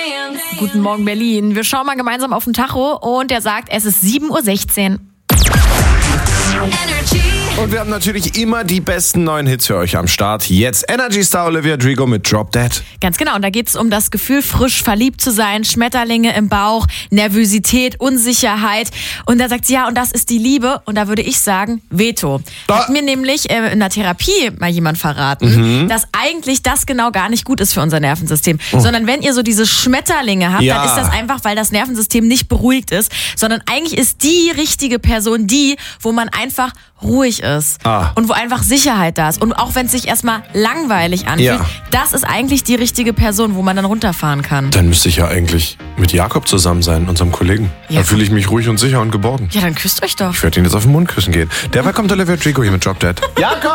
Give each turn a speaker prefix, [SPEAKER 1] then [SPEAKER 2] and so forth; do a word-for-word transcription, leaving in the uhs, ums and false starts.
[SPEAKER 1] Guten Morgen, Berlin. Wir schauen mal gemeinsam auf den Tacho und der sagt, es ist sieben Uhr sechzehn.
[SPEAKER 2] Und wir haben natürlich immer die besten neuen Hits für euch am Start. Jetzt Energy Star Olivia Rodrigo mit Drop Dead.
[SPEAKER 1] Ganz genau, und da geht es um das Gefühl, frisch verliebt zu sein, Schmetterlinge im Bauch, Nervosität, Unsicherheit. Und da sagt sie, ja, und das ist die Liebe. Und da würde ich sagen, Veto.
[SPEAKER 2] Da.
[SPEAKER 1] Hat mir nämlich äh, in der Therapie mal jemand verraten, mhm. dass eigentlich das genau gar nicht gut ist für unser Nervensystem. Oh. Sondern wenn ihr so diese Schmetterlinge habt,
[SPEAKER 2] ja.
[SPEAKER 1] dann ist das einfach, weil das Nervensystem nicht beruhigt ist. Sondern eigentlich ist die richtige Person die, wo man einfach ruhig ist.
[SPEAKER 2] Ah.
[SPEAKER 1] Und wo einfach Sicherheit da ist. Und auch wenn es sich erstmal langweilig anfühlt,
[SPEAKER 2] Ja.
[SPEAKER 1] das ist eigentlich die richtige Person, wo man dann runterfahren kann.
[SPEAKER 2] Dann müsste ich ja eigentlich mit Jakob zusammen sein, unserem Kollegen.
[SPEAKER 1] Ja.
[SPEAKER 2] Dann fühle ich mich ruhig und sicher und geborgen.
[SPEAKER 1] Ja, dann küsst euch doch.
[SPEAKER 2] Ich werde ihn jetzt auf den Mund küssen gehen. Derweil kommt Olivia Rodrigo hier mit Drop Dead. Jakob!